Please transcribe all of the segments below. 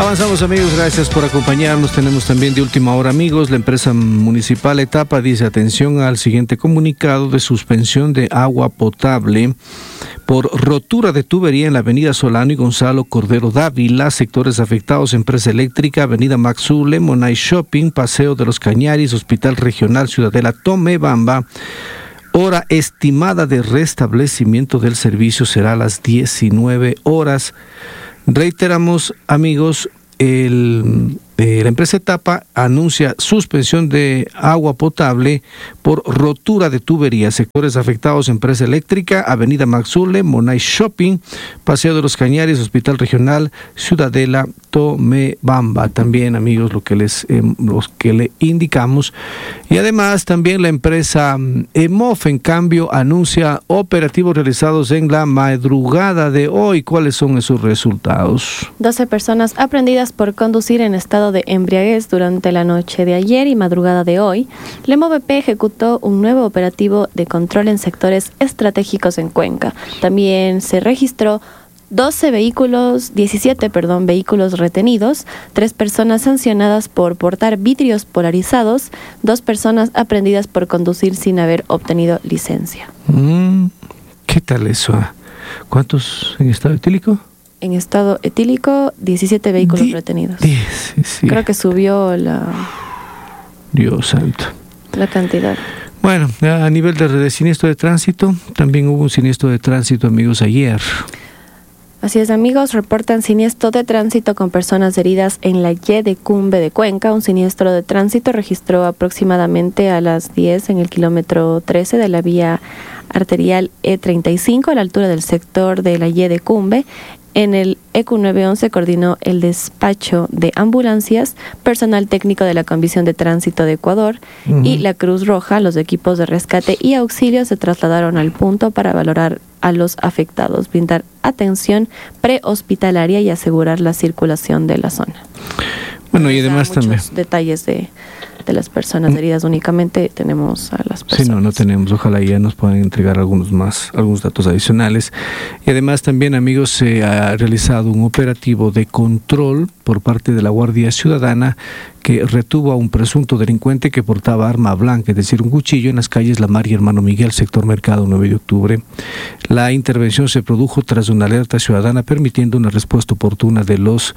Avanzamos, amigos, gracias por acompañarnos. Tenemos también de última hora, amigos, la empresa municipal Etapa dice atención al siguiente comunicado de suspensión de agua potable por rotura de tubería en la avenida Solano y Gonzalo Cordero Dávila, sectores afectados: empresa eléctrica, avenida Maxule, Monay Shopping, Paseo de los Cañaris, Hospital Regional Ciudadela Tomebamba. Hora estimada de restablecimiento del servicio será a las 19 horas. Reiteramos, amigos, la empresa Etapa anuncia suspensión de agua potable por rotura de tubería. Sectores afectados: empresa eléctrica, avenida Maxule, Monay Shopping, Paseo de los Cañaris, Hospital Regional Ciudadela Tomebamba. También, amigos, los que le indicamos. Y además también la empresa EMOF, en cambio, anuncia operativos realizados en la madrugada de hoy. ¿Cuáles son esos resultados? 12 personas aprehendidas por conducir en estado de embriaguez durante la noche de ayer y madrugada de hoy. La EMOVP ejecutó un nuevo operativo de control en sectores estratégicos en Cuenca. También se registró 17 vehículos retenidos, 3 personas sancionadas por portar vidrios polarizados, 2 personas aprehendidas por conducir sin haber obtenido licencia. ¿Qué tal eso? ¿Cuántos en estado etílico? En estado etílico, 17 vehículos retenidos. Sí. Creo que subió Dios santo. La cantidad. Bueno, a nivel de siniestro de tránsito, también hubo un siniestro de tránsito, amigos, ayer. Así es, amigos, reportan siniestro de tránsito con personas heridas en la Y de Cumbe de Cuenca. Un siniestro de tránsito registró aproximadamente a las 10 en el kilómetro 13 de la vía arterial E35 a la altura del sector de la Y de Cumbe. En el EQ 911 coordinó el despacho de ambulancias, personal técnico de la Comisión de Tránsito de Ecuador y la Cruz Roja. Los equipos de rescate y auxilio se trasladaron al punto para valorar a los afectados, brindar atención prehospitalaria y asegurar la circulación de la zona. Bueno, y además también detalles de las personas heridas, únicamente tenemos a las personas. Sí, no tenemos. Ojalá ya nos puedan entregar algunos datos adicionales. Y además también, amigos, se ha realizado un operativo de control por parte de la Guardia Ciudadana que retuvo a un presunto delincuente que portaba arma blanca, es decir, un cuchillo, en las calles La Mar y Hermano Miguel, sector Mercado 9 de octubre. La intervención se produjo tras una alerta ciudadana, permitiendo una respuesta oportuna de los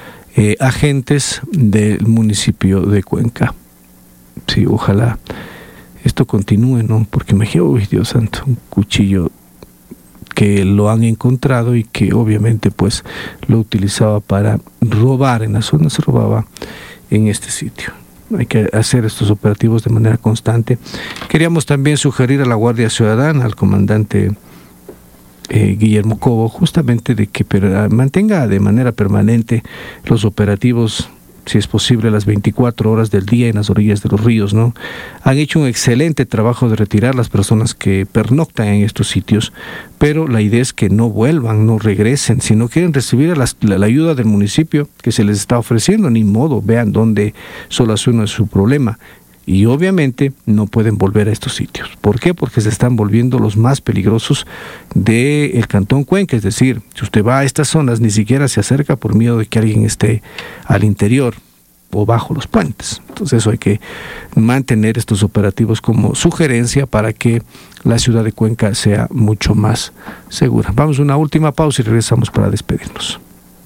agentes del municipio de Cuenca. Sí, ojalá esto continúe, ¿no? Porque Dios santo, un cuchillo que lo han encontrado y que obviamente pues lo utilizaba para robar en la zona, se robaba en este sitio. Hay que hacer estos operativos de manera constante. Queríamos también sugerir a la Guardia Ciudadana, al comandante Guillermo Cobo, justamente de que mantenga de manera permanente los operativos, si es posible, las 24 horas del día en las orillas de los ríos, ¿no? Han hecho un excelente trabajo de retirar las personas que pernoctan en estos sitios, pero la idea es que no vuelvan, no regresen. Si no quieren recibir la ayuda del municipio que se les está ofreciendo, ni modo, vean dónde soluciona su problema. Y obviamente no pueden volver a estos sitios. ¿Por qué? Porque se están volviendo los más peligrosos del Cantón Cuenca. Es decir, si usted va a estas zonas, ni siquiera se acerca por miedo de que alguien esté al interior o bajo los puentes. Entonces eso hay que mantener estos operativos como sugerencia para que la ciudad de Cuenca sea mucho más segura. Vamos a una última pausa y regresamos para despedirnos.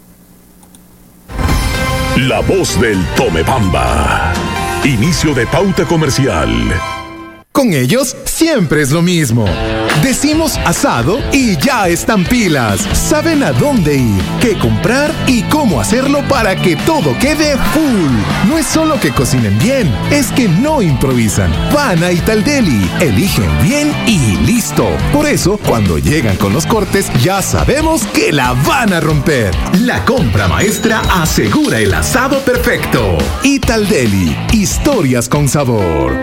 La voz del Tomebamba. Inicio de pauta comercial. Con ellos siempre es lo mismo. Decimos asado y ya están pilas. Saben a dónde ir, qué comprar y cómo hacerlo para que todo quede full. No es solo que cocinen bien, es que no improvisan. Van a Italdeli, eligen bien y listo. Por eso, cuando llegan con los cortes, ya sabemos que la van a romper. La compra maestra asegura el asado perfecto. Italdeli, historias con sabor.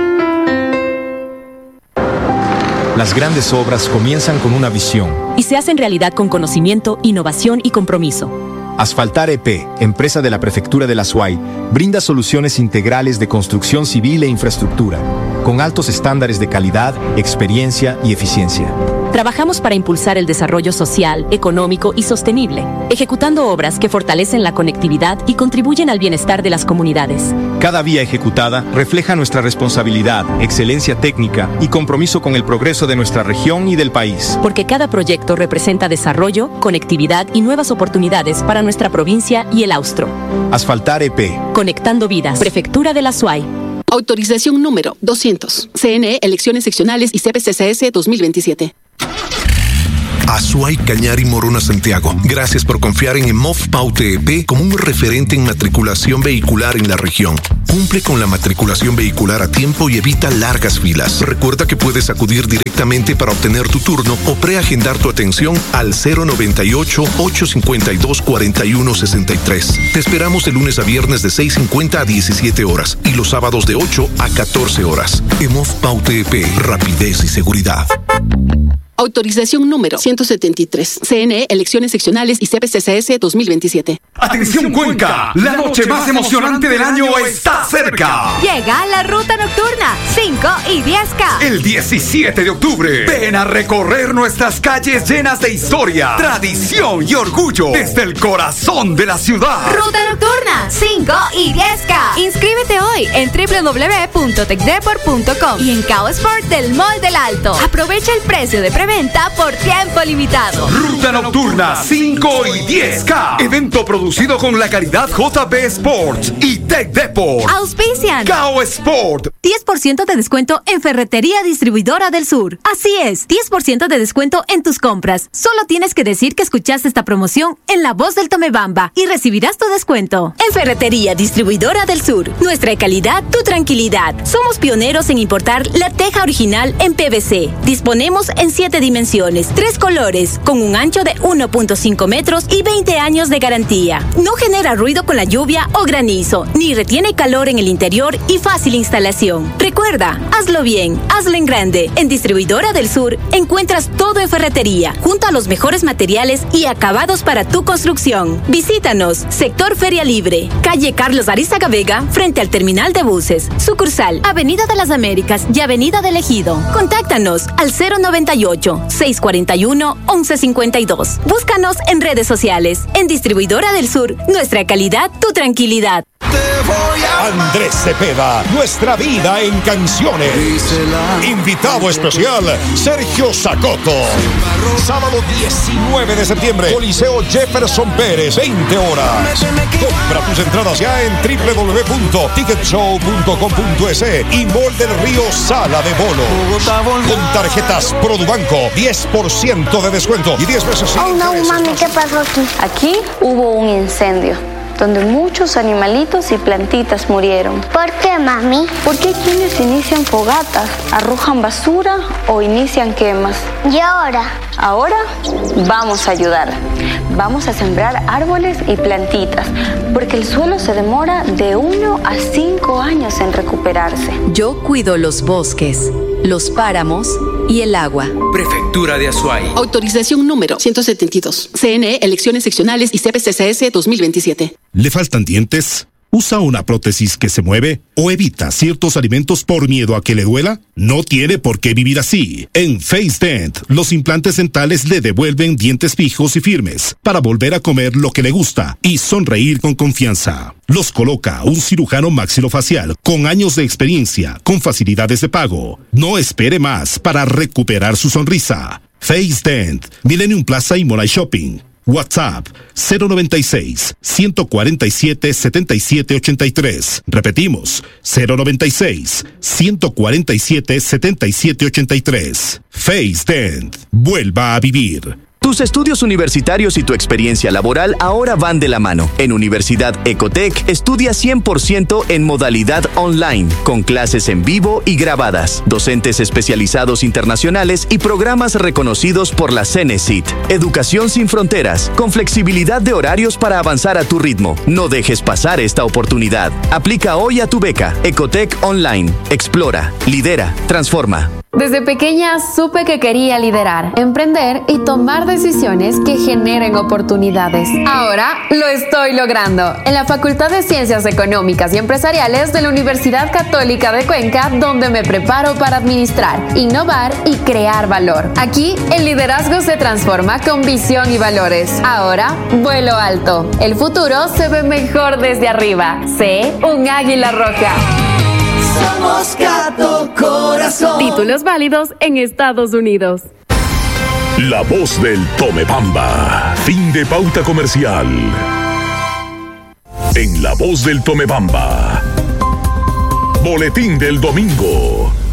Las grandes obras comienzan con una visión y se hacen realidad con conocimiento, innovación y compromiso. Asfaltar EP, empresa de la Prefectura de la Azuay, brinda soluciones integrales de construcción civil e infraestructura, con altos estándares de calidad, experiencia y eficiencia. trabajamos para impulsar el desarrollo social, económico y sostenible, ejecutando obras que fortalecen la conectividad y contribuyen al bienestar de las comunidades. Cada vía ejecutada refleja nuestra responsabilidad, excelencia técnica y compromiso con el progreso de nuestra región y del país. Porque cada proyecto representa desarrollo, conectividad y nuevas oportunidades para nuestra provincia y el Austro. Asfaltar EP. Conectando vidas. Prefectura de la SUAY. Autorización número 200. CNE, Elecciones Seccionales y CPCCS 2027. Azuay, Cañari, Morona, Santiago. Gracias por confiar en EMOF Paute EP como un referente en matriculación vehicular en la región. Cumple con la matriculación vehicular a tiempo y evita largas filas. Recuerda que puedes acudir directamente para obtener tu turno o preagendar tu atención al 098-852-4163. Te esperamos de lunes a viernes de 6:50 a 17 horas y los sábados de 8 a 14 horas. EMOF Paute EP, rapidez y seguridad. Autorización número 173. CNE, Elecciones Seccionales y CPCCS 2027. ¡Atención, Cuenca! La noche más emocionante del año está cerca. Llega la ruta nocturna 5 y 10K. El 17 de octubre. Ven a recorrer nuestras calles llenas de historia, tradición y orgullo desde el corazón de la ciudad. Ruta nocturna 5 y 10K. Inscríbete hoy en www.tecdepor.com y en Cao Sport del Mall del Alto. Aprovecha el precio de preventa por tiempo limitado. Ruta nocturna 5 y 10K. Evento producido con la caridad JB Sports y Tech Depot. Auspician Cao Sport. 10% de descuento en Ferretería Distribuidora del Sur. Así es, 10% de descuento en tus compras. Solo tienes que decir que escuchaste esta promoción en La Voz del Tomebamba y recibirás tu descuento. En Ferretería Distribuidora del Sur, nuestra calidad, tu tranquilidad. Somos pioneros en importar la teja original en PVC. Disponemos en 7 dimensiones, 3 colores, con un ancho de 1.5 metros y 20 años de garantía. No genera ruido con la lluvia o granizo, ni retiene calor en el interior y fácil instalación. Recuerda, hazlo bien, hazlo en grande. En Distribuidora del Sur encuentras todo en ferretería, junto a los mejores materiales y acabados para tu construcción. Visítanos, Sector Feria Libre, calle Carlos Arizaga Vega, frente al terminal de buses. Sucursal, Avenida de las Américas y Avenida del Ejido. Contáctanos al 098-641-1152. Búscanos en redes sociales. En Distribuidora del Sur, nuestra calidad, tu tranquilidad. Andrés Cepeda, nuestra vida en canciones. Invitado especial, Sergio Sacoto. Sábado 19 de septiembre, Coliseo Jefferson Pérez, 20 horas. Compra tus entradas ya en www.ticketshow.com.es y Mall del Río Sala de Bolo. Con tarjetas Produbanco, 10% de descuento y 10 veces sin no, mami, ¿qué pasó aquí? Aquí hubo un incendio donde muchos animalitos y plantitas murieron. ¿Por qué, mami? Porque hay quienes inician fogatas, arrojan basura o inician quemas. ¿Y ahora? Ahora vamos a ayudar. Vamos a sembrar árboles y plantitas, porque el suelo se demora de 1 a 5 años en recuperarse. Yo cuido los bosques, los páramos y el agua. Prefectura de Azuay. Autorización número 172. CNE, Elecciones Seccionales y CPCCS 2027. ¿Le faltan dientes? ¿Usa una prótesis que se mueve? ¿O evita ciertos alimentos por miedo a que le duela? No tiene por qué vivir así. En Face Dent, los implantes dentales le devuelven dientes fijos y firmes para volver a comer lo que le gusta y sonreír con confianza. Los coloca un cirujano maxilofacial con años de experiencia, con facilidades de pago. No espere más para recuperar su sonrisa. Face Dent, Millennium Plaza y Moray Shopping. WhatsApp 096-147-7783. Repetimos, 096-147-7783. Face Dent. Vuelva a vivir. Tus estudios universitarios y tu experiencia laboral ahora van de la mano. En Universidad Ecotec estudia 100% en modalidad online, con clases en vivo y grabadas, docentes especializados internacionales y programas reconocidos por la CENESID. Educación sin fronteras, con flexibilidad de horarios para avanzar a tu ritmo. No dejes pasar esta oportunidad. Aplica hoy a tu beca. Ecotec Online. Explora, lidera, transforma. Desde pequeña supe que quería liderar, emprender y tomar decisiones que generen oportunidades. Ahora lo estoy logrando en la Facultad de Ciencias Económicas y Empresariales de la Universidad Católica de Cuenca, donde me preparo para administrar, innovar y crear valor. Aquí el liderazgo se transforma con visión y valores. Ahora vuelo alto. El futuro se ve mejor desde arriba. Sé un águila roja. Somos Gato Corazón. Títulos válidos en Estados Unidos. La voz del Tomebamba. Fin de pauta comercial. En La Voz del Tomebamba. Boletín del domingo.